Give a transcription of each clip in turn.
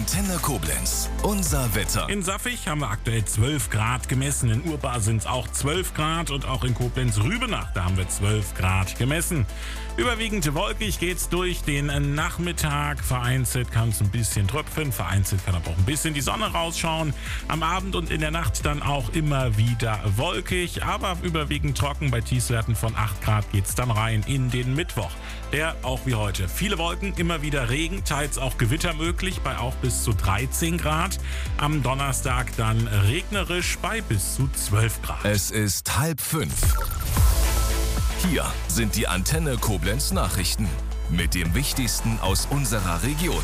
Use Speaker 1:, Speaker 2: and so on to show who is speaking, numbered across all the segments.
Speaker 1: Antenne Koblenz. Unser Wetter.
Speaker 2: In Saffig haben wir aktuell 12 Grad gemessen. In Urbar sind es auch 12 Grad und auch in Koblenz-Rübenach, da haben wir 12 Grad gemessen. Überwiegend wolkig geht's durch den Nachmittag. Vereinzelt kann es ein bisschen tröpfeln, vereinzelt kann aber auch ein bisschen die Sonne rausschauen. Am Abend und in der Nacht dann auch immer wieder wolkig, aber überwiegend trocken. Bei Tiefstwerten von 8 Grad geht's dann rein in den Mittwoch. Der auch wie heute. Viele Wolken, immer wieder Regen, teils auch Gewitter möglich bei auch bis zu 13 Grad. Am Donnerstag dann regnerisch bei bis zu 12 Grad.
Speaker 1: Es ist 4:30. Hier sind die Antenne Koblenz Nachrichten mit dem Wichtigsten aus unserer Region.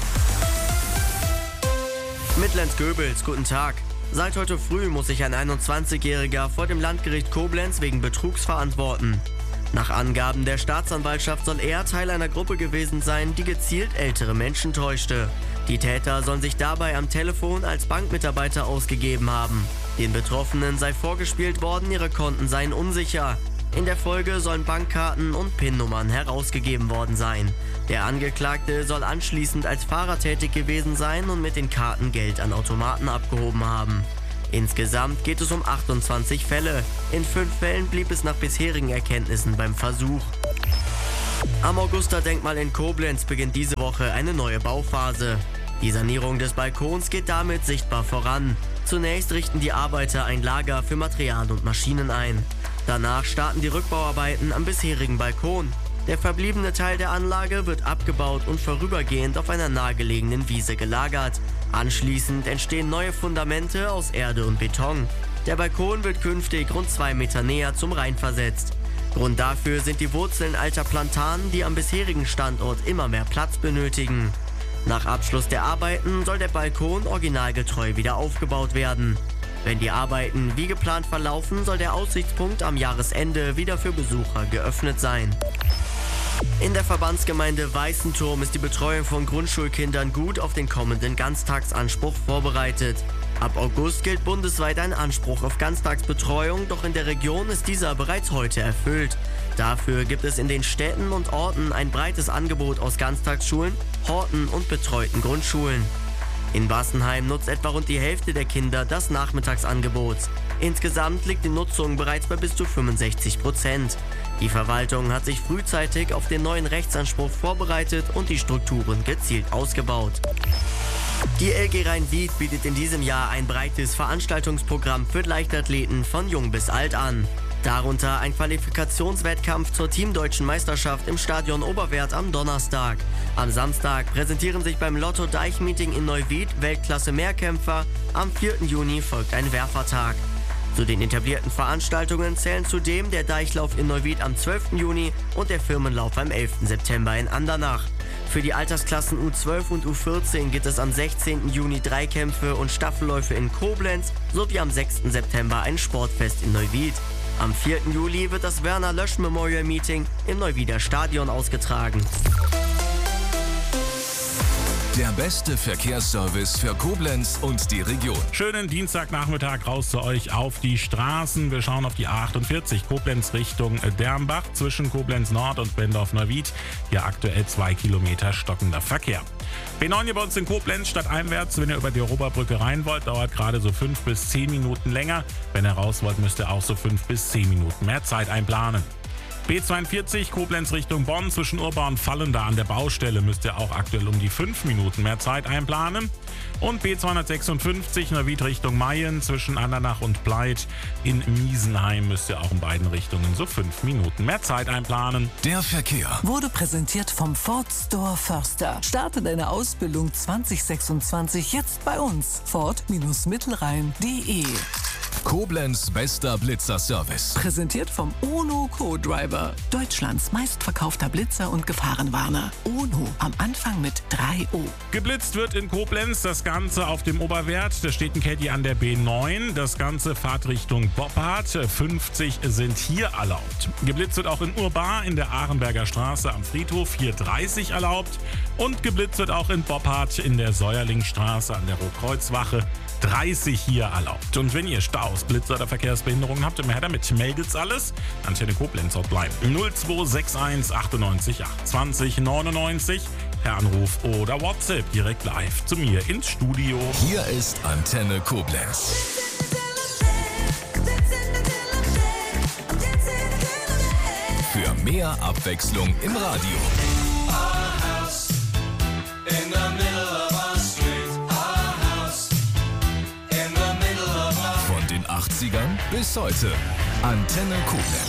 Speaker 3: Mitlenz-Göbels, guten Tag. Seit heute früh muss sich ein 21-Jähriger vor dem Landgericht Koblenz wegen Betrugs verantworten. Nach Angaben der Staatsanwaltschaft soll er Teil einer Gruppe gewesen sein, die gezielt ältere Menschen täuschte. Die Täter sollen sich dabei am Telefon als Bankmitarbeiter ausgegeben haben. Den Betroffenen sei vorgespielt worden, ihre Konten seien unsicher. In der Folge sollen Bankkarten und PIN-Nummern herausgegeben worden sein. Der Angeklagte soll anschließend als Fahrer tätig gewesen sein und mit den Karten Geld an Automaten abgehoben haben. Insgesamt geht es um 28 Fälle. In 5 Fällen blieb es nach bisherigen Erkenntnissen beim Versuch. Am Augusta-Denkmal in Koblenz beginnt diese Woche eine neue Bauphase. Die Sanierung des Balkons geht damit sichtbar voran. Zunächst richten die Arbeiter ein Lager für Material und Maschinen ein. Danach starten die Rückbauarbeiten am bisherigen Balkon. Der verbliebene Teil der Anlage wird abgebaut und vorübergehend auf einer nahegelegenen Wiese gelagert. Anschließend entstehen neue Fundamente aus Erde und Beton. Der Balkon wird künftig rund 2 Meter näher zum Rhein versetzt. Grund dafür sind die Wurzeln alter Platanen, die am bisherigen Standort immer mehr Platz benötigen. Nach Abschluss der Arbeiten soll der Balkon originalgetreu wieder aufgebaut werden. Wenn die Arbeiten wie geplant verlaufen, soll der Aussichtspunkt am Jahresende wieder für Besucher geöffnet sein. In der Verbandsgemeinde Weißenturm ist die Betreuung von Grundschulkindern gut auf den kommenden Ganztagsanspruch vorbereitet. Ab August gilt bundesweit ein Anspruch auf Ganztagsbetreuung, doch in der Region ist dieser bereits heute erfüllt. Dafür gibt es in den Städten und Orten ein breites Angebot aus Ganztagsschulen, Horten und betreuten Grundschulen. In Wassenheim nutzt etwa rund die Hälfte der Kinder das Nachmittagsangebot. Insgesamt liegt die Nutzung bereits bei bis zu 65%. Die Verwaltung hat sich frühzeitig auf den neuen Rechtsanspruch vorbereitet und die Strukturen gezielt ausgebaut. Die LG Rhein-Wied bietet in diesem Jahr ein breites Veranstaltungsprogramm für Leichtathleten von jung bis alt an. Darunter ein Qualifikationswettkampf zur Teamdeutschen Meisterschaft im Stadion Oberwerth am Donnerstag. Am Samstag präsentieren sich beim Lotto-Deich-Meeting in Neuwied Weltklasse-Mehrkämpfer. Am 4. Juni folgt ein Werfertag. Zu den etablierten Veranstaltungen zählen zudem der Deichlauf in Neuwied am 12. Juni und der Firmenlauf am 11. September in Andernach. Für die Altersklassen U12 und U14 gibt es am 16. Juni Dreikämpfe und Staffelläufe in Koblenz sowie am 6. September ein Sportfest in Neuwied. Am 4. Juli wird das Werner Lösch Memorial Meeting im Neuwieder Stadion ausgetragen.
Speaker 1: Der beste Verkehrsservice für Koblenz und die Region.
Speaker 2: Schönen Dienstagnachmittag raus zu euch auf die Straßen. Wir schauen auf die A48 Koblenz Richtung Dermbach zwischen Koblenz Nord und Bendorf-Neuwied. Hier aktuell 2 Kilometer stockender Verkehr. B9 hier bei uns in Koblenz stadteinwärts. Wenn ihr über die Europabrücke rein wollt, dauert gerade so 5 bis 10 Minuten länger. Wenn ihr raus wollt, müsst ihr auch so 5 bis 10 Minuten mehr Zeit einplanen. B42 Koblenz Richtung Bonn zwischen Urbar und Fallen, da an der Baustelle müsst ihr auch aktuell um die 5 Minuten mehr Zeit einplanen. Und B256 Neuwied Richtung Mayen zwischen Andernach und Pleit in Miesenheim müsst ihr auch in beiden Richtungen so 5 Minuten mehr Zeit einplanen.
Speaker 1: Der Verkehr
Speaker 4: wurde präsentiert vom Ford Store Förster. Starte deine Ausbildung 2026 jetzt bei uns. Ford-Mittelrhein.de.
Speaker 1: Koblenz bester Blitzerservice.
Speaker 4: Präsentiert vom Ono Co-Driver. Deutschlands meistverkaufter Blitzer und Gefahrenwarner. Ono am Anfang mit 3O.
Speaker 2: Geblitzt wird in Koblenz, das Ganze auf dem Oberwerth. Da steht ein Caddy an der B9. Das Ganze Fahrtrichtung Boppard. 50 sind hier erlaubt. Geblitzt wird auch in Urbar in der Arenberger Straße am Friedhof. Hier 30 erlaubt. Und geblitzt wird auch in Boppard in der Säuerlingstraße an der Rotkreuzwache. 30 hier erlaubt. Und wenn ihr Staus, Blitzer oder Verkehrsbehinderungen habt, immer her damit, meldet's alles. Antenne Koblenz Hotline 0261 98 8 20 99. per Anruf oder WhatsApp direkt live zu mir ins Studio.
Speaker 1: Hier ist Antenne Koblenz. Für mehr Abwechslung im Radio. Von den 80ern bis heute. Antenne Koblenz.